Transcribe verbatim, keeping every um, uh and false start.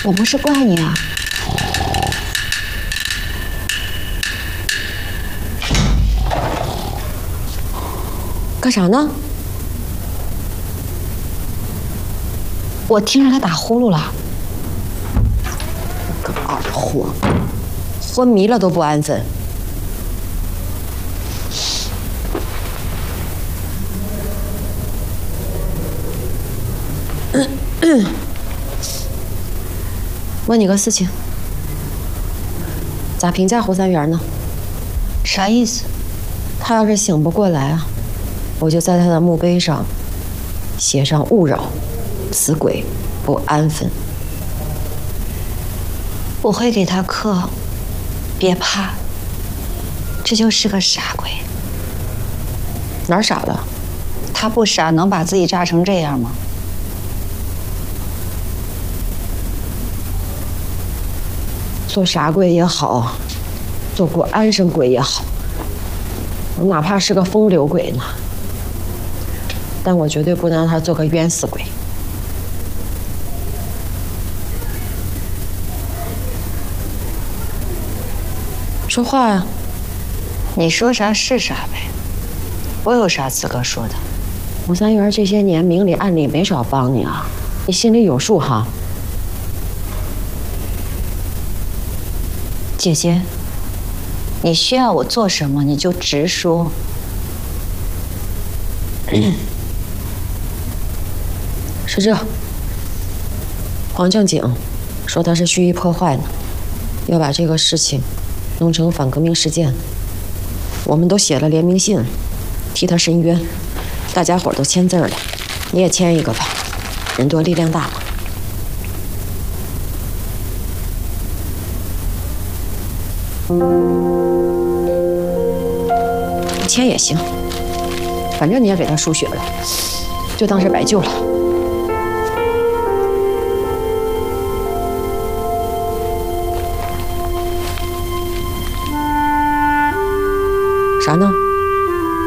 我不是怪你啊。干啥呢？我听着他打呼噜了。个二货，昏迷了都不安分。嗯嗯。问你个事情，咋评价胡三元呢？ 啥意思？ 他要是醒不过来啊，我就在他的墓碑上写上“勿扰”，此鬼不安分。 我会给他刻，别怕，这就是个傻鬼。 哪儿傻了？ 他不傻，能把自己炸成这样吗？ 做傻鬼也好，做过安生鬼也好，我哪怕是个风流鬼呢，但我绝对不能让他做个冤死鬼。说话呀！ 你说啥是啥呗，我有啥资格说的？ 胡三元这些年明里暗里没少帮你啊，你心里有数哈。 姐姐，你需要我做什么你就直说。 是这，黄正经说他是蓄意破坏呢，要把这个事情弄成反革命事件。我们都写了联名信，替他申冤，大家伙都签字了，你也签一个吧，人多力量大嘛。签也行，反正你也给他输血了，就当是白救了。啥呢？